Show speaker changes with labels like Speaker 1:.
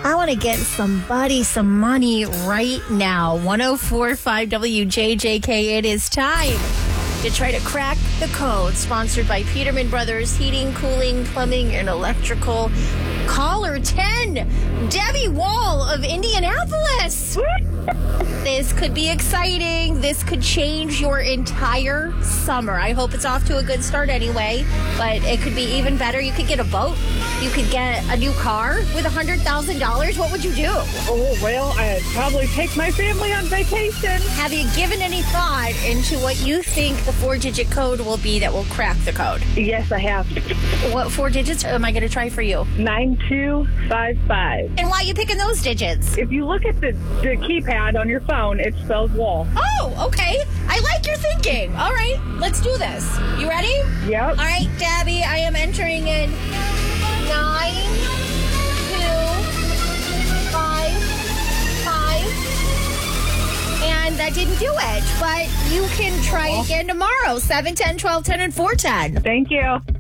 Speaker 1: I want to get somebody some money right now. 104.5 WJJK. It is time to try to crack the code. Sponsored by Peterman Brothers Heating, Cooling, Plumbing, and Electrical. Caller 10, Debbie Wall of Indianapolis. This could be exciting. This could change your entire summer. I hope it's off to a good start anyway, but it could be even better. You could get a boat. You could get a new car with $100,000. What would you do?
Speaker 2: Oh, well, I'd probably take my family on vacation.
Speaker 1: Have you given any thought into what you think the 4-digit code will be that will crack the code?
Speaker 2: Yes, I have.
Speaker 1: What 4 digits am I going to try for you?
Speaker 2: 9255.
Speaker 1: And why are you picking those digits?
Speaker 2: If you look at the keypad on your phone, it spells wall.
Speaker 1: Oh, okay. I like your thinking. All right, let's do this. You ready?
Speaker 2: Yep.
Speaker 1: All right, Debbie, I am entering in 9255. And that didn't do it, but you can try again tomorrow. 7, 10, 12, 10, and 410.
Speaker 2: Thank you.